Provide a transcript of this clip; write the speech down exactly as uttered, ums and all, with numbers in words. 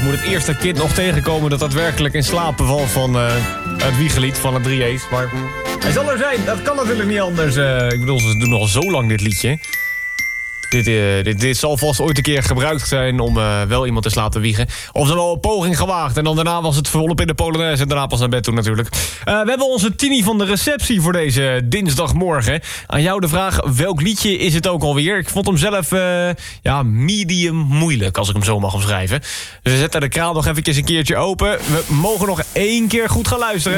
moet het eerste kind nog tegenkomen dat daadwerkelijk in slaap valt van uh, het wiegelied van het drie A's. Maar hij zal er zijn, dat kan natuurlijk niet anders. Uh, ik bedoel, ze doen al zo lang dit liedje. Dit, uh, dit, dit zal vast ooit een keer gebruikt zijn om uh, wel iemand in slaap te wiegen. Of ze wel een poging gewaagd. En dan daarna was het volop in de Polonaise en daarna pas naar bed toe natuurlijk. Uh, we hebben onze Tini van de receptie voor deze dinsdagmorgen. Aan jou de vraag, welk liedje is het ook alweer? Ik vond hem zelf uh, ja, medium moeilijk, als ik hem zo mag omschrijven. Dus we zetten de kraan nog eventjes een keertje open. We mogen nog één keer goed gaan luisteren.